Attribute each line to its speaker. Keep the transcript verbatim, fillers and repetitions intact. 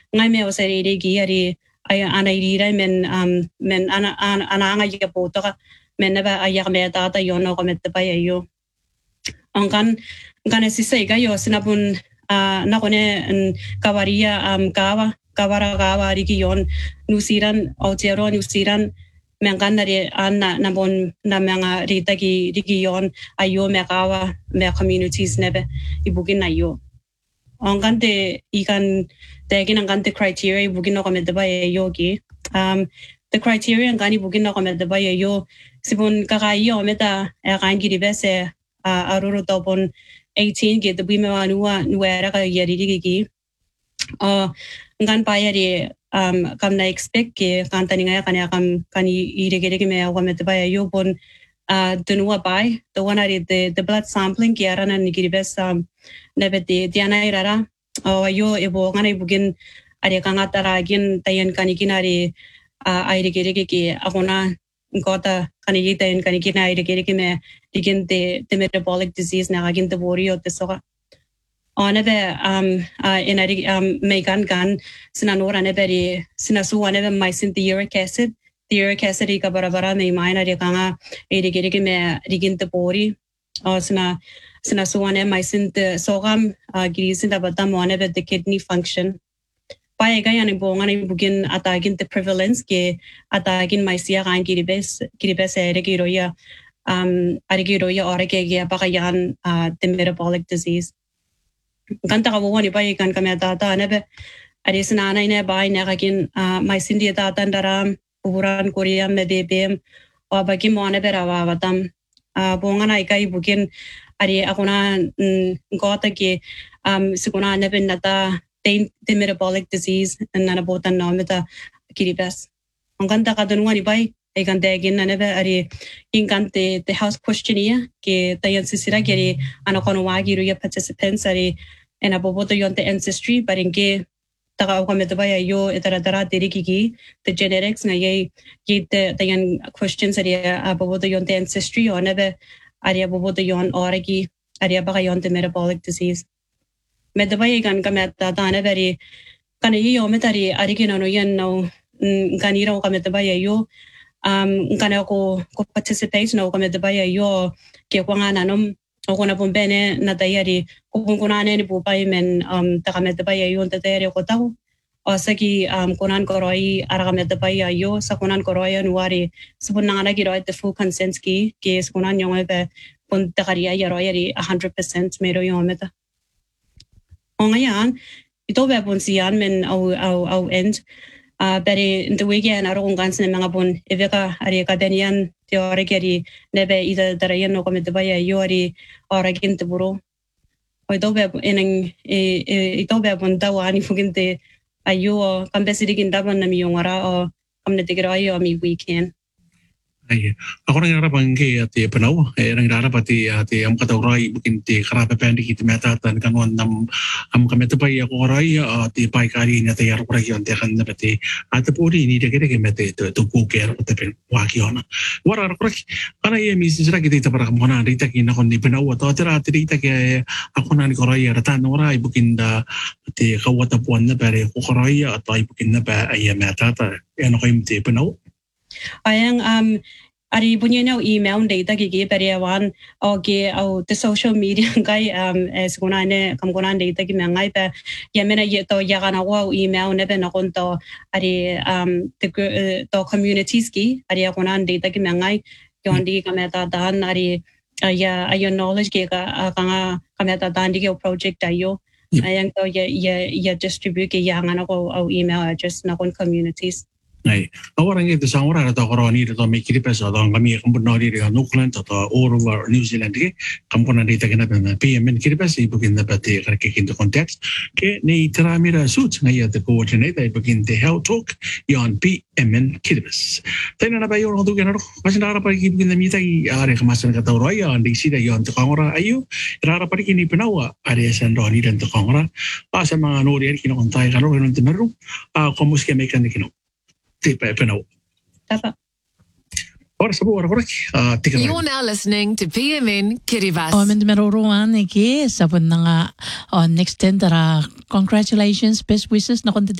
Speaker 1: ngai me o sari rigi ari ay ana ira men um men ana ana ana ya poto ka men ba ay me ta ta yo no ko met pa yo angkan kan si sai ga yo sinapun na kone kawaria um kawa kawara kawa rigi yon nusiran o jero nusiran mengan dari ana nabon na mga rita ki rigi yon ayo me kawa me communities nebe ibugin ayo angkan te ikan te kin angkan te criteria ibugin no kame ba yogi um the criteria angkan ibugin no kame ba yo sibun kakayo meta kan giri bese aruro topon eighteen ke the bima nuwa nuera ka yari rigi uh ngan pa yari um kam na expect ke kantani nga kanya kam kani irigere me awa met ba yo bon uh dunua bai the one ari the the blood sampling ke ara na nigiribes um nebete diana irara o yo ebo ngana ibugin ari kanga taragin tayen kani kinari uh irigere ke akona gota kani tayen kani kinari irigere ke me digin the the metabolic disease na agin the worry of the soga Onebe um uh in a um megan gan sinanora neberi sinasu onebe mycin the uric acid the uric acid ka barabara me maina re kanga erigere me rigin the bori or sina sinasu one mycin the sogam gisin da batam onebe the kidney function pai ga yani bonga ni bugin atagin the prevalence ke atagin mycia kan kiribes kiribes ere giroya um arigiroya orege ge bagayan the metabolic disease Kanta kawo ni ba ikan kami tata nebe aris na na ine ba ine kakin my sindi tata ndaram uburan Korea me bebem o bagi mo nebe rawa watam bonga na ikai bukin ari ako na gota ki um siguna nebe nata the metabolic disease na nabotan na meta kiribes ang kanta kadunwa ni ba ikan tegin na nebe ari inkan te the house questionnaire ke tayan sisira kiri ano kono wagi ruya participants ari en aboboto yon the ancestry paringe taka ko metaba yo etara tara teriki the genetics na ye ye the tayan questions ari aboboto yon the ancestry or nebe ari aboboto yon oragi ari abaga yon the metabolic disease metaba ye kan kameta tane very kan yo metari ari kinano yan no kanira ko metaba yo um kana ko ko participate no ko metaba yo ke ko ngana nom ako na pumbene na tayari kung kunane ni pupay men um takamete pa yayo ta tayari ko tao o sagi um kunan koroi arakamete pa yayo sa kunan koroi anuari sabun na nga nagiroi the full consent ki ke kunan yung ebe pun takariya yaro yari one hundred percent mero yung meta o ngayon ito ba pun siyan men au au au end uh pero in the weekend aro kung kansa ng mga pun eveka ari kadenian teori keri nebe ida darayan no komete ba yayo ari oragin te buro o ito ba eneng ito ba pun tawani fuginte ayo kambesiri kindaban na miyong ara o kamne tigira ayo mi weekend
Speaker 2: Ay, ako nang narapan kay ati panaw, eh nang narapan ti ati am katawray bukin ti karape pendi kiti metatan kangon nam am kametapay ako ray ati pai kari na ti yaro ray yon ti kan na pati at puri ni dege dege mete to to kuker te pen wakiona. Wara ray kana ye mi sira kiti ta para mona rita ki na kon ni panaw to tira ati rita ke ako na ni koray ratan ray bukin da ti kawata puan na pare ko koray at ay bukin na ba ay metata ano kay ti panaw.
Speaker 1: Ayang um ari punya na email data gigi periawan oke au the social media kai um es kunane kam kunan data ki mangai pa yamena ye to ya kana wa email ne ben konto ari um the to communities ki ari kunan data ki mangai yondi kameta dan ari ya ayo knowledge ki ka kanga kameta dan di project ayo ayang to ya ya ya distribute ki yang ana ko au email address na kon communities
Speaker 2: Nei, orang itu sangat ada orang ini itu mikir pesa orang kami kampung nari dengan Auckland atau all over New Zealand ke kampung nari kita kena dengan P M N kiri pesa ibu kita berarti kerja kita konteks ke ni teramira suit ngai ada coordinator ibu kita health talk yang P M N kiri pesa. Tapi nana bayi orang tu kan orang masih nara pergi ibu kita minta ada kemasan kata orang yang di sini yang tukang orang ayu nara pergi ni penawa ada yang rani dan tukang orang pas sama nori ini kita kontai kalau orang tu meru komus ke mereka ni kita Tipe penaw.
Speaker 1: Tapa.
Speaker 2: Ora sabu ora ora.
Speaker 3: You're now listening to P M N Kiribati.
Speaker 4: Oh, men meruruan iki sabon nga on next ten tara congratulations best wishes na